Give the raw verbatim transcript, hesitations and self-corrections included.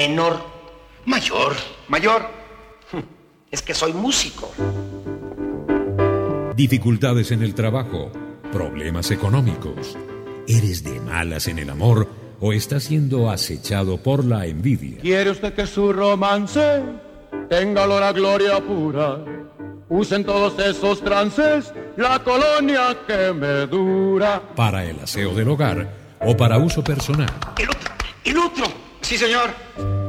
menor. Mayor, mayor. Es que soy músico. Dificultades en el trabajo, problemas económicos. ¿Eres de malas en el amor o estás siendo acechado por la envidia? ¿Quiere usted que su romance tenga olor a gloria pura? Usen todos esos trances la colonia que me dura. Para el aseo del hogar o para uso personal. El otro, el otro. Sí, señor.